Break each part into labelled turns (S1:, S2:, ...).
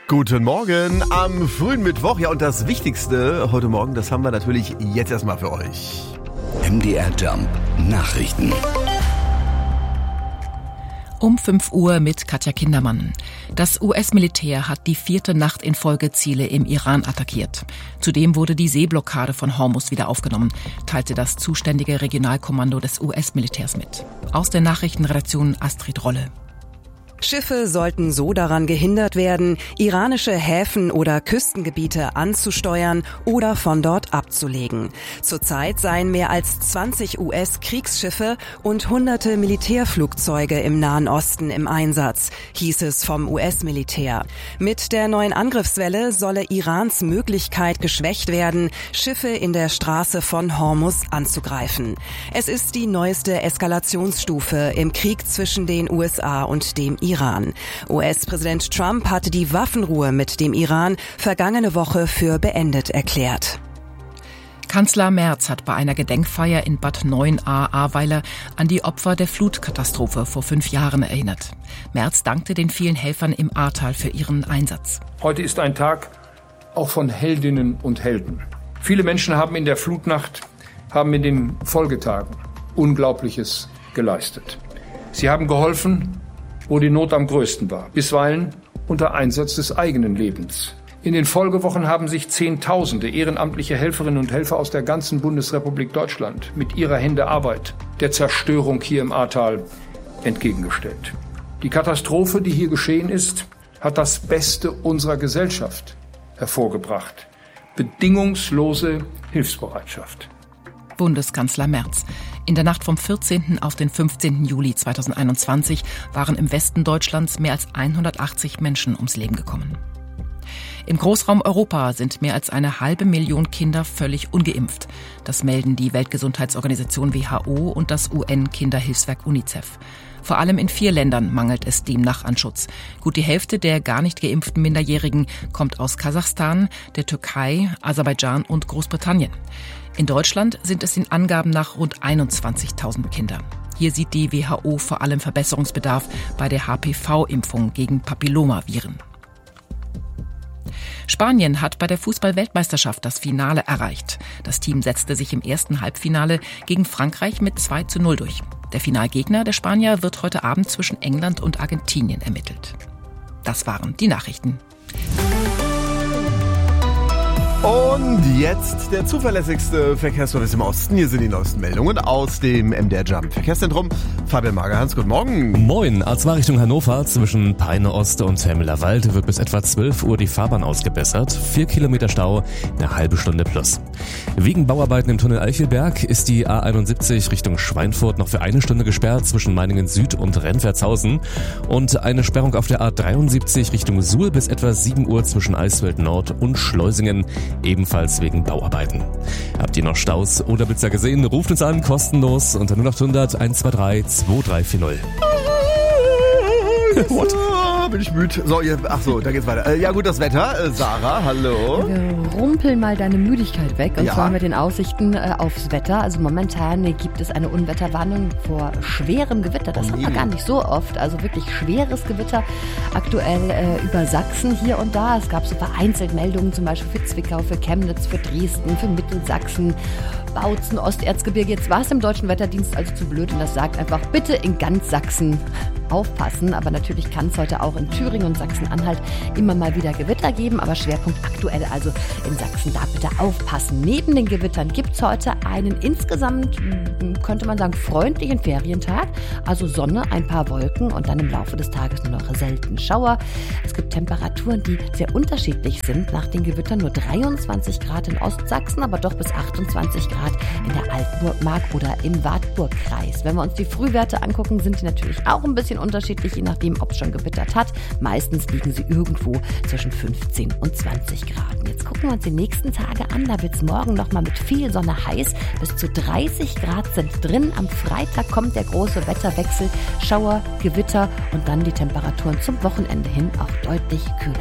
S1: Guten Morgen am frühen Mittwoch. Ja, und das Wichtigste heute Morgen, das haben wir natürlich jetzt erstmal für euch.
S2: MDR Jump Nachrichten.
S3: Um 5 Uhr mit Katja Kindermann. Das US-Militär hat die 4. Nacht in Folge Ziele im Iran attackiert. Zudem wurde die Seeblockade von Hormuz wieder aufgenommen, teilte das zuständige Regionalkommando des US-Militärs mit. Aus der Nachrichtenredaktion Astrid Rolle.
S4: Schiffe sollten so daran gehindert werden, iranische Häfen oder Küstengebiete anzusteuern oder von dort abzulegen. Zurzeit seien mehr als 20 US-Kriegsschiffe und hunderte Militärflugzeuge im Nahen Osten im Einsatz, hieß es vom US-Militär. Mit der neuen Angriffswelle solle Irans Möglichkeit geschwächt werden, Schiffe in der Straße von Hormuz anzugreifen. Es ist die neueste Eskalationsstufe im Krieg zwischen den USA und dem Iran. US-Präsident Trump hatte die Waffenruhe mit dem Iran vergangene Woche für beendet erklärt.
S3: Kanzler Merz hat bei einer Gedenkfeier in Bad 9a Ahrweiler an die Opfer der Flutkatastrophe vor 5 Jahren erinnert. Merz dankte den vielen Helfern im Ahrtal für ihren Einsatz.
S5: Heute ist ein Tag auch von Heldinnen und Helden. Viele Menschen haben in der Flutnacht, haben in den Folgetagen Unglaubliches geleistet. Sie haben geholfen, wo die Not am größten war, bisweilen unter Einsatz des eigenen Lebens. In den Folgewochen haben sich Zehntausende ehrenamtliche Helferinnen und Helfer aus der ganzen Bundesrepublik Deutschland mit ihrer Hände Arbeit der Zerstörung hier im Ahrtal entgegengestellt. Die Katastrophe, die hier geschehen ist, hat das Beste unserer Gesellschaft hervorgebracht. Bedingungslose Hilfsbereitschaft.
S3: Bundeskanzler Merz. In der Nacht vom 14. auf den 15. Juli 2021 waren im Westen Deutschlands mehr als 180 Menschen ums Leben gekommen. Im Großraum Europa sind mehr als 500.000 Kinder völlig ungeimpft. Das melden die Weltgesundheitsorganisation WHO und das UN-Kinderhilfswerk UNICEF. Vor allem in 4 Ländern mangelt es demnach an Schutz. Gut die Hälfte der gar nicht geimpften Minderjährigen kommt aus Kasachstan, der Türkei, Aserbaidschan und Großbritannien. In Deutschland sind es den Angaben nach rund 21.000 Kinder. Hier sieht die WHO vor allem Verbesserungsbedarf bei der HPV-Impfung gegen Papillomaviren. Spanien hat bei der Fußball-Weltmeisterschaft das Finale erreicht. Das Team setzte sich im ersten Halbfinale gegen Frankreich mit 2:0 durch. Der Finalgegner der Spanier wird heute Abend zwischen England und Argentinien ermittelt. Das waren die Nachrichten.
S1: Und jetzt der zuverlässigste Verkehrsservice im Osten. Hier sind die neuesten Meldungen aus dem MDR Jump Verkehrszentrum. Fabian Magerhans, guten Morgen.
S6: Moin. A2 Richtung Hannover zwischen Peine Ost und Helmler-Wald wird bis etwa 12 Uhr die Fahrbahn ausgebessert. 4 Kilometer Stau, eine halbe Stunde plus. Wegen Bauarbeiten im Tunnel Eichelberg ist die A71 Richtung Schweinfurt noch für 1 Stunde gesperrt zwischen Meiningen Süd und Rennwertshausen. Und eine Sperrung auf der A73 Richtung Suhl bis etwa 7 Uhr zwischen Eisfeld Nord und Schleusingen. Ebenfalls wegen Bauarbeiten. Habt ihr noch Staus oder Blitzer gesehen? Ruft uns an, kostenlos unter 0800 123 2340.
S1: What? Bin ich müde. So, da geht's weiter. Ja gut, das Wetter. Sarah, hallo.
S7: Rumpel mal deine Müdigkeit weg. Und zwar mit den Aussichten aufs Wetter. Also momentan gibt es eine Unwetterwarnung vor schwerem Gewitter. Das haben wir gar nicht so oft. Also wirklich schweres Gewitter aktuell über Sachsen hier und da. Es gab so vereinzelt Meldungen zum Beispiel für Zwickau, für Chemnitz, für Dresden, für Mittelsachsen, Bautzen, Osterzgebirge. Jetzt war es im Deutschen Wetterdienst also zu blöd und das sagt einfach, bitte in ganz Sachsen aufpassen. Aber natürlich kann es heute auch in Thüringen und Sachsen-Anhalt immer mal wieder Gewitter geben. Aber Schwerpunkt aktuell also in Sachsen, da bitte aufpassen. Neben den Gewittern gibt es heute einen insgesamt, könnte man sagen, freundlichen Ferientag. Also Sonne, ein paar Wolken und dann im Laufe des Tages nur noch selten Schauer. Es gibt Temperaturen, die sehr unterschiedlich sind. Nach den Gewittern nur 23 Grad in Ostsachsen, aber doch bis 28 Grad in der Altmark oder im Wartburgkreis. Wenn wir uns die Frühwerte angucken, sind die natürlich auch ein bisschen unterschiedlich, je nachdem, ob es schon gewittert hat. Meistens liegen sie irgendwo zwischen 15 und 20 Grad. Und jetzt gucken wir uns die nächsten Tage an. Da wird es morgen nochmal mit viel Sonne heiß. Bis zu 30 Grad sind drin. Am Freitag kommt der große Wetterwechsel. Schauer, Gewitter und dann die Temperaturen zum Wochenende hin auch deutlich kühler.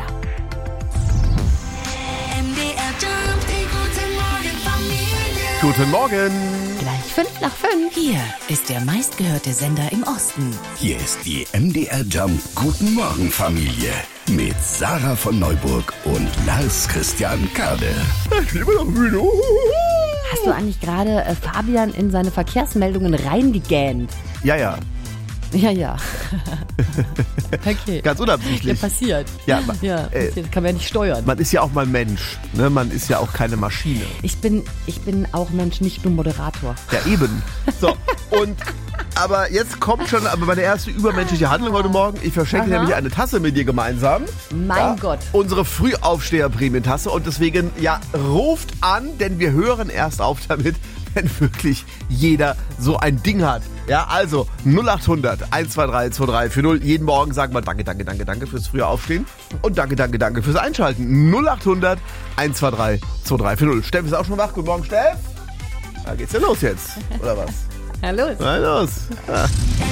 S1: Guten Morgen.
S7: Gleich 5 nach 5.
S8: Hier ist der meistgehörte Sender im Osten.
S2: Hier ist die MDR Jump Guten Morgen Familie mit Sarah von Neuburg und Lars Christian Kade.
S1: Ich bin immer noch müde.
S7: Hast du eigentlich gerade Fabian in seine Verkehrsmeldungen reingegähnt?
S1: Ja, ja.
S7: Ja. Okay.
S1: Ganz unabsichtlich.
S7: Ja, passiert.
S1: Ja,
S7: passiert. Kann man ja nicht steuern.
S1: Man ist ja auch mal Mensch, ne? Man ist ja auch keine Maschine.
S7: Ich bin auch Mensch, nicht nur Moderator.
S1: Ja, eben. So, aber jetzt kommt schon meine erste übermenschliche Handlung heute Morgen. Ich verschenke nämlich eine Tasse mit dir gemeinsam.
S7: Mein Gott.
S1: Unsere Frühaufsteher-Prämientasse. Und deswegen, ruft an, denn wir hören erst auf damit, wenn wirklich jeder so ein Ding hat. Ja, also 0800 123 2340. Jeden Morgen sagen wir danke fürs frühe Aufstehen. Und danke fürs Einschalten. 0800 123 2340. Steff ist auch schon wach. Guten Morgen, Steff. Da geht's ja los jetzt, oder was?
S7: Na los.
S1: Na los. Ja.